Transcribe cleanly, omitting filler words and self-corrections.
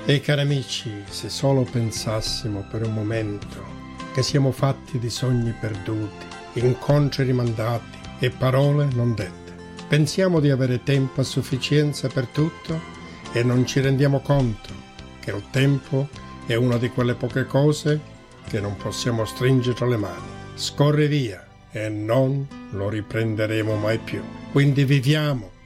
E cari amici, se solo pensassimo per un momento che siamo fatti di sogni perduti, incontri rimandati e parole non dette. Pensiamo di avere tempo a sufficienza per tutto e non ci rendiamo conto che il tempo è una di quelle poche cose che non possiamo stringere tra le mani. Scorre via e non lo riprenderemo mai più. Quindi viviamo